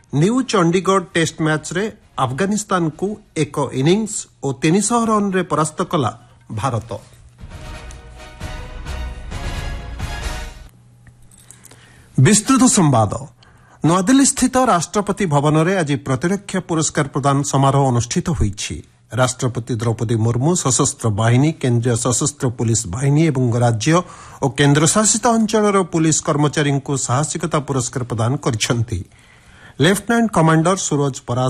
New Chandigarh test match रे अफगानिस्तान को एक इनिंग्स और 300 रन रे परास्त कला भारत। विस्तृत संवाद। नुआदिल्ली स्थित राष्ट्रपति भवन में आज प्रतिरक्षा पुरस्कार प्रदान समारोह अनुष्ठित होईछि। राष्ट्रपति द्रौपदी मुर्मू सशस्त्र बाहिनी, केन्द्रीय सशस्त्र पुलिस बाहिनी एवं राज्य और केन्द्रशासित अंचल पुलिस कर्मचारी को साहसिकता पुरस्कार प्रदान କରିଛନ୍ତି। लेफ्टिनेंट कमांडर सूरज परास